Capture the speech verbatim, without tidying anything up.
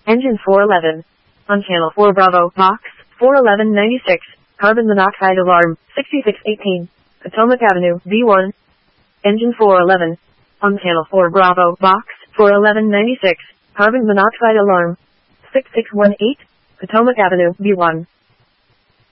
Engine four eleven. On channel four Bravo, box four eleven ninety-six, carbon monoxide alarm, sixty-six eighteen, Potomac Avenue, B one. Engine four eleven. On channel four Bravo, box four eleven ninety-six, carbon monoxide alarm, six six one eight, Potomac Avenue, B one.